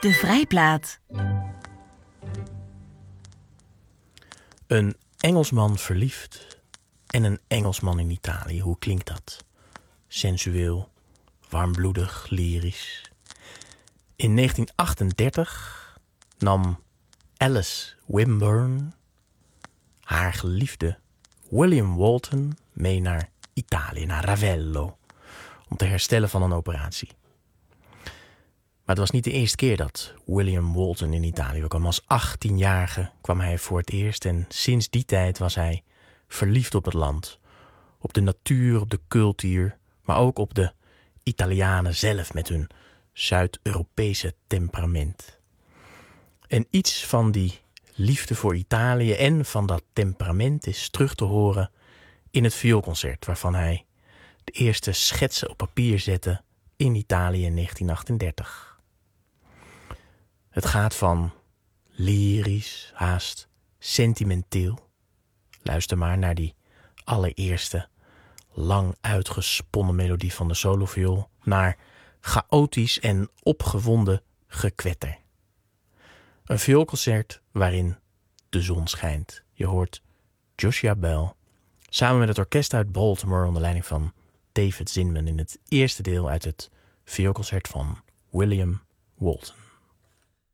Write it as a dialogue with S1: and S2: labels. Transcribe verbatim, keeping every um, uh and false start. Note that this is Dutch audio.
S1: De Vrijplaat.
S2: Een Engelsman verliefd en een Engelsman in Italië. Hoe klinkt dat? Sensueel, warmbloedig, lyrisch. In negentien achtendertig nam Alice Wimburn haar geliefde William Walton mee naar Italië, naar Ravello, om te herstellen van een operatie. Maar het was niet de eerste keer dat William Walton in Italië kwam. Als achttienjarige kwam hij voor het eerst en sinds die tijd was hij verliefd op het land. Op de natuur, op de cultuur, maar ook op de Italianen zelf met hun Zuid-Europese temperament. En iets van die liefde voor Italië en van dat temperament is terug te horen in het vioolconcert, waarvan hij de eerste schetsen op papier zette in Italië in negentien achtendertig. Het gaat van lyrisch, haast sentimenteel. Luister maar naar die allereerste lang uitgesponnen melodie van de soloviool, naar chaotisch en opgewonden gekwetter. Een vioolconcert waarin de zon schijnt. Je hoort Joshua Bell samen met het orkest uit Baltimore onder leiding van David Zinman in het eerste deel uit het vioolconcert van William Walton.